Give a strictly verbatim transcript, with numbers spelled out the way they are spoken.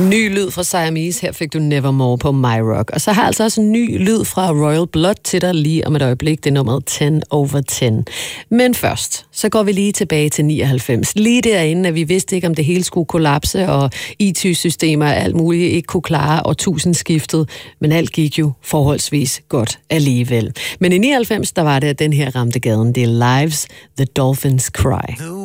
Ny lyd fra Siamese, her fik du Nevermore på My Rock. Og så har jeg altså også en ny lyd fra Royal Blood til dig lige om et øjeblik. Det er nummeret ti over ti. Men først, så går vi lige tilbage til nioghalvfems. Lige derinde, at vi vidste ikke, om det hele skulle kollapse, og I T-systemer og alt muligt ikke kunne klare årtusindskiftet. Men alt gik jo forholdsvis godt alligevel. Men i nioghalvfems, der var det, at den her ramte gaden. Det er Lives, The Dolphins Cry.